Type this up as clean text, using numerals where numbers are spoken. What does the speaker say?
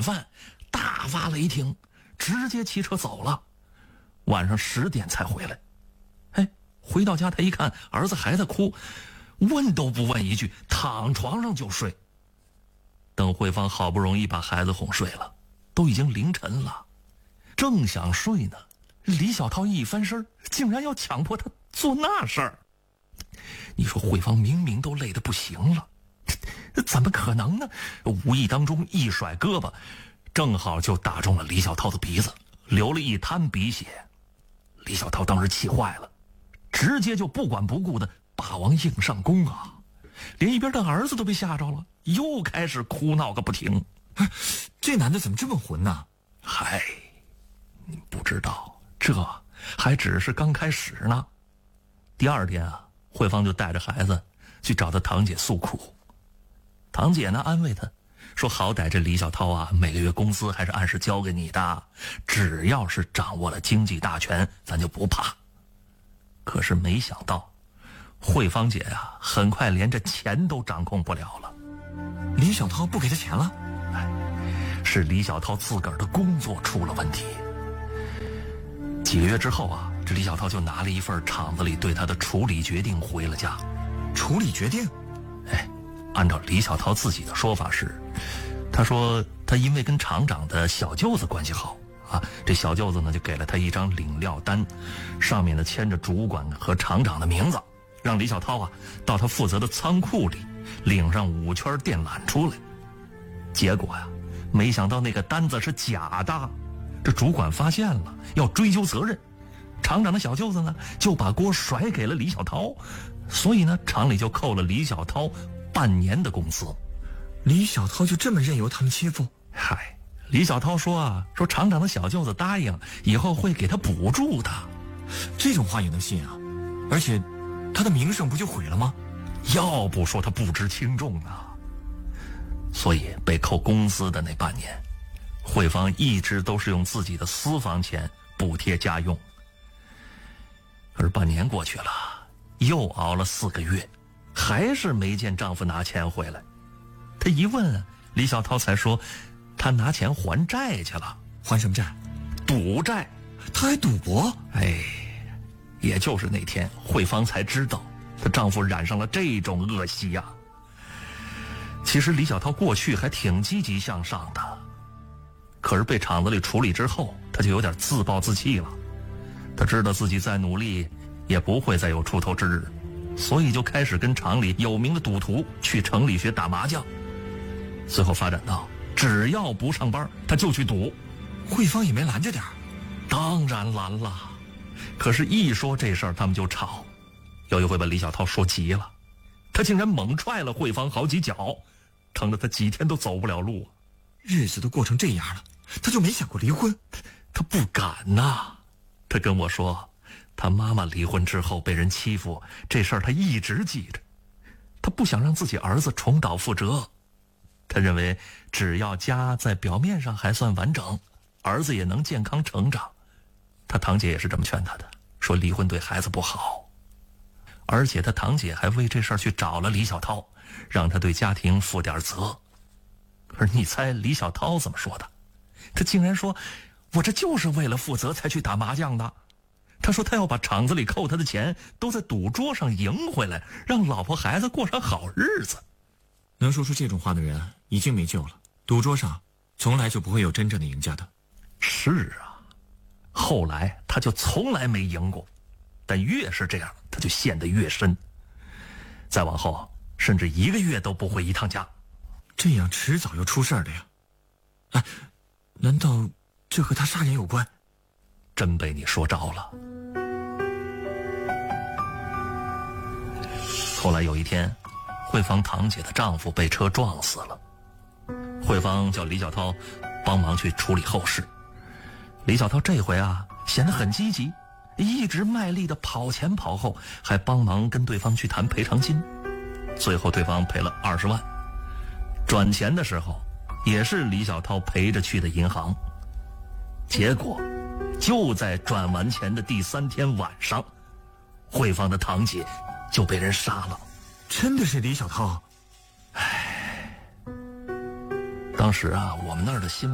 饭，大发雷霆，直接骑车走了。晚上10点才回来。回到家他一看儿子还在哭，问都不问一句，躺床上就睡。等慧芳好不容易把孩子哄睡了，都已经凌晨了，正想睡呢，李小涛一翻身，竟然要强迫他做那事儿。你说慧芳明明都累得不行了，怎么可能呢？无意当中一甩胳膊，正好就打中了李小涛的鼻子，流了一滩鼻血。李小涛当时气坏了，直接就不管不顾的霸王硬上弓啊！连一边的儿子都被吓着了，又开始哭闹个不停。 这男的怎么这么混呢？ 嗨，你不知道，这还只是刚开始呢。第二天啊，慧芳就带着孩子去找她堂姐诉苦。堂姐呢安慰她说，好歹这李小涛啊，每个月工资还是按时交给你的，只要是掌握了经济大权，咱就不怕。可是没想到，慧芳姐啊，很快连这钱都掌控不了了。 李小涛不给他钱了？ 是李小涛自个儿的工作出了问题。几个月之后啊，这李小涛就拿了一份厂子里对他的处理决定回了家。 处理决定？ 按照李小涛自己的说法是，他说他因为跟厂长的小舅子关系好啊，这小舅子呢就给了他一张领料单，上面呢签着主管和厂长的名字，让李小涛啊到他负责的仓库里领上5圈电缆出来。结果呀，没想到那个单子是假的，这主管发现了，要追究责任。厂长的小舅子呢就把锅甩给了李小涛，所以呢厂里就扣了李小涛半年的工资。 李小涛就这么任由他们欺负？ 嗨，李小涛说厂长的小舅子答应以后会给他补助的。 这种话也能信啊？而且他的名声不就毁了吗？ 要不说他不知轻重啊。所以被扣工资的那半年，慧芳一直都是用自己的私房钱补贴家用。可是半年过去了，又熬了4个月，还是没见丈夫拿钱回来。他一问，李小涛才说他拿钱还债去了。 还什么债？ 赌债。 他还赌博？ 也就是那天，慧芳才知道她丈夫染上了这种恶习呀。其实李小涛过去还挺积极向上的，可是被厂子里处理之后，他就有点自暴自弃了。他知道自己再努力也不会再有出头之日，所以就开始跟厂里有名的赌徒去城里学打麻将。最后发展到只要不上班他就去赌。 慧芳也没拦着点儿？ 当然拦了，可是一说这事儿他们就吵。有一回把李小涛说急了，他竟然猛踹了慧芳好几脚，疼得他几天都走不了路。 日子都过成这样了，他就没想过离婚？ 他不敢呐。他跟我说，他妈妈离婚之后被人欺负，这事儿他一直记着。他不想让自己儿子重蹈覆辙。他认为只要家在表面上还算完整，儿子也能健康成长。他堂姐也是这么劝他的，说离婚对孩子不好。而且他堂姐还为这事儿去找了李小涛，让他对家庭负点责。可是你猜李小涛怎么说的？他竟然说，我这就是为了负责才去打麻将的。他说他要把厂子里扣他的钱都在赌桌上赢回来，让老婆孩子过上好日子。 能说出这种话的人已经没救了，赌桌上从来就不会有真正的赢家的。 是啊，后来他就从来没赢过，但越是这样他就陷得越深，再往后甚至1个月都不回一趟家。 这样迟早要出事儿的呀。难道这和他杀人有关？ 真被你说着了。后来有一天，慧芳堂姐的丈夫被车撞死了，慧芳叫李小涛帮忙去处理后事。李小涛这回显得很积极，一直卖力的跑前跑后，还帮忙跟对方去谈赔偿金。最后对方赔了20万，转钱的时候也是李小涛陪着去的银行。结果就在转完钱的第3天晚上，慧芳的堂姐就被人杀了。 真的是李小涛？ 当时我们那儿的新闻